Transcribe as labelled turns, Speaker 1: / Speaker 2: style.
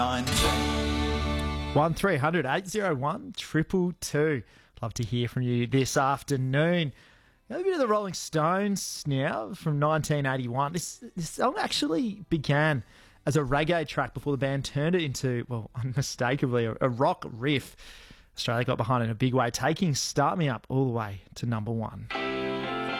Speaker 1: 1300 801 222. Love to hear from you this afternoon. A bit of the Rolling Stones now from 1981. This song actually began as a reggae track before the band turned it into, well, unmistakably a rock riff. Australia got behind it in a big way, taking Start Me Up all the way to number one.